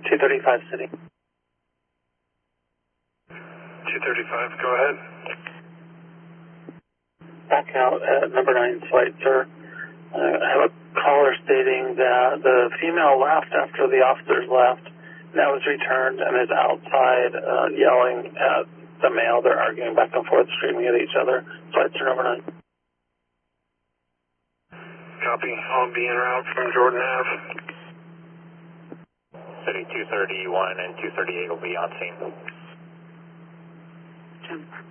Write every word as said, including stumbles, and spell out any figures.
two thirty-five City. two thirty-five, go ahead. Back out at number nine flight, sir. Uh, I have a caller stating that the female left after the officers left. Now is returned and is outside uh, yelling at the male. They're arguing back and forth, screaming at each other. Flight, sir, number nine. Copy. I'll be en route from Jordan Ave. City two thirty-one and two thirty-eight will be on scene. Jump.